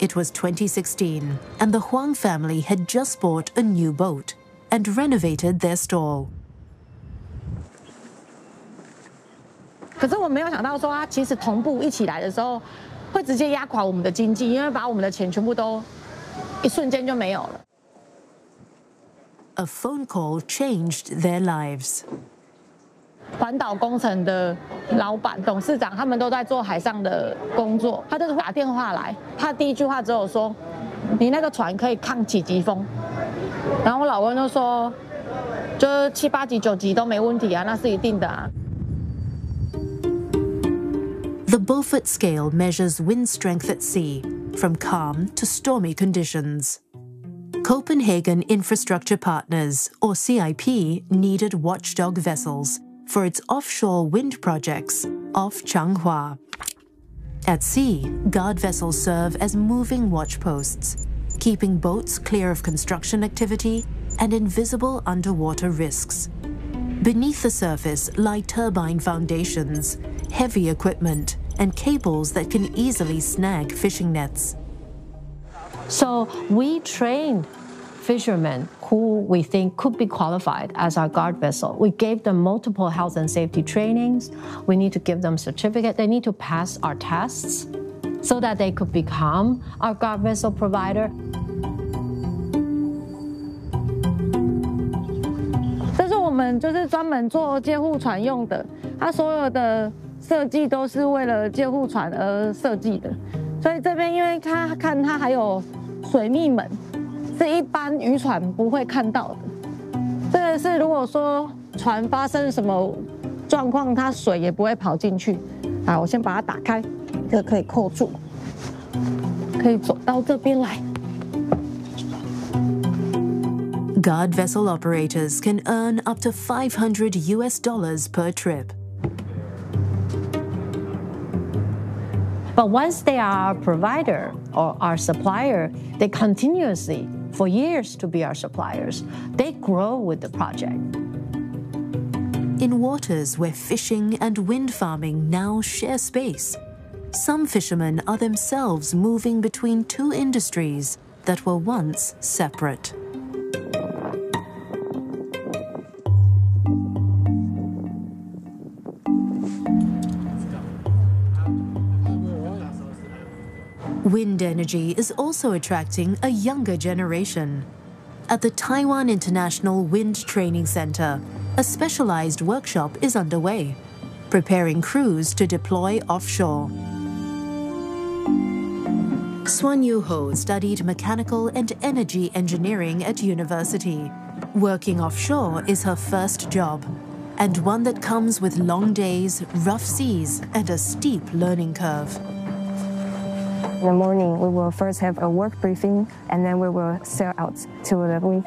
It was 2016, and the Huang family had just bought a new boat and renovated their stall. 可是我没有想到说，它其实同步一起来的时候，会直接压垮我们的经济，因为把我们的钱全部都一瞬间就没有了。 A phone call changed their lives. 环岛工程的老板、董事长，他们都在做海上的工作。他就是打电话来，他第一句话只有说：“你那个船可以抗几级风？”然后我老公就说：“就是7、8级、9级都没问题啊，那是一定的啊。” The Beaufort scale measures wind strength at sea, from calm to stormy conditions. Copenhagen Infrastructure Partners, or CIP, needed watchdog vessels for its offshore wind projects off Changhua. At sea, guard vessels serve as moving watch posts, keeping boats clear of construction activity and invisible underwater risks. Beneath the surface lie turbine foundations, heavy equipment, and cables that can easily snag fishing nets. So we trained fishermen who we think could be qualified as our guard vessel. We gave them multiple health and safety trainings. We need to give them certificate. They need to pass our tests so that they could become our guard vessel provider. 这是我们就是专门做借护船用的，它所有的设计都是为了借护船而设计的。所以这边因为它还有水密门。是一般渔船不会看到的，这个是如果说船发生什么状况，它水也不会跑进去。好，我先把它打开，这个可以扣住，可以走到这边来。 Guard vessel operators can earn up to $500 per trip. But once they are our provider or our supplier, they continuously, for years, to be our suppliers. They grow with the project. In waters where fishing and wind farming now share space, some fishermen are themselves moving between two industries that were once separate. Wind energy is also attracting a younger generation. At the Taiwan International Wind Training Center, a specialized workshop is underway, preparing crews to deploy offshore. Swan Yu-ho studied mechanical and energy engineering at university. Working offshore is her first job, and one that comes with long days, rough seas, and a steep learning curve. In the morning, we will first have a work briefing, and then we will sail out to the wind